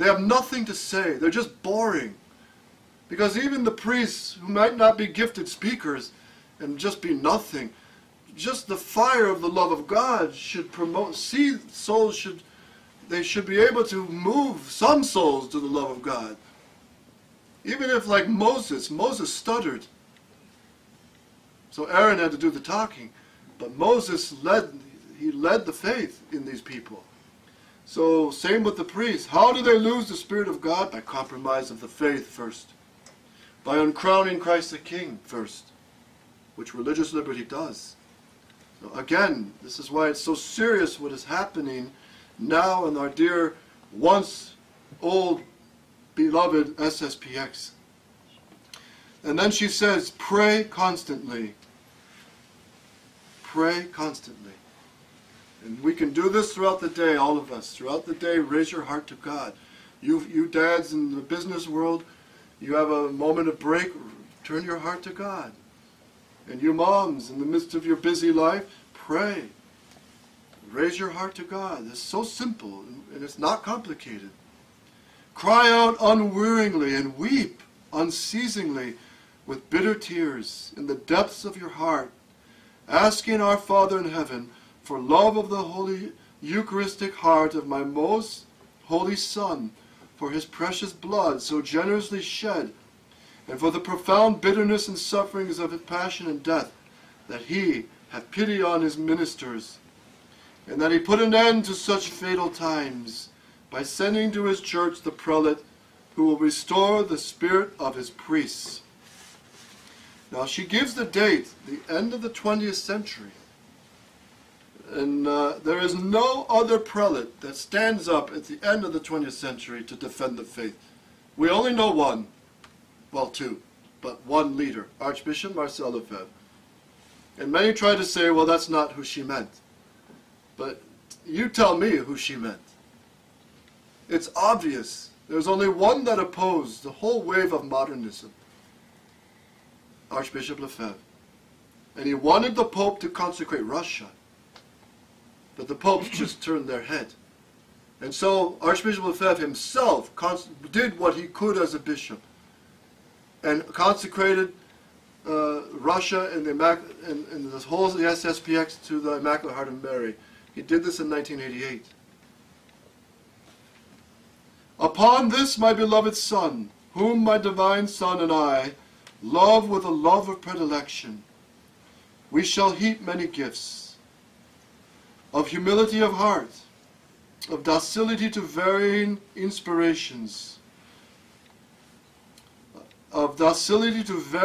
They have nothing to say. They're just boring. Because even the priests, who might not be gifted speakers and just be nothing, just the fire of the love of God should promote, they should be able to move some souls to the love of God. Even if, like Moses stuttered. So Aaron had to do the talking. But Moses led the faith in these people. So same with the priests. How do they lose the Spirit of God? By compromise of the faith first. By uncrowning Christ the King first, which religious liberty does. So again, this is why it's so serious what is happening now in our dear, once old, beloved SSPX. And then she says, pray constantly. Pray constantly. And we can do this throughout the day, all of us. Throughout the day, raise your heart to God. You dads in the business world, you have a moment of break, turn your heart to God. And you moms, in the midst of your busy life, pray. Raise your heart to God. It's so simple, and it's not complicated. Cry out unwearingly and weep unceasingly with bitter tears in the depths of your heart, asking our Father in heaven for love of the holy Eucharistic heart of my most holy Son, for his precious blood so generously shed, and for the profound bitterness and sufferings of his passion and death, that he have pity on his ministers, and that he put an end to such fatal times, by sending to his church the prelate who will restore the spirit of his priests. Now she gives the date, the end of the 20th century. And there is no other prelate that stands up at the end of the 20th century to defend the faith. We only know one, well two, but one leader, Archbishop Marcel Lefebvre. And many try to say, well, that's not who she meant. But you tell me who she meant. It's obvious. There's only one that opposed the whole wave of modernism, Archbishop Lefebvre. And he wanted the Pope to consecrate Russia. But the popes just turned their head. And so Archbishop Lefebvre himself did what he could as a bishop and consecrated Russia and the whole of the SSPX to the Immaculate Heart of Mary. He did this in 1988. Upon this, my beloved Son, whom my divine Son and I love with a love of predilection, we shall heap many gifts of humility of heart, of docility to varying inspirations, of docility to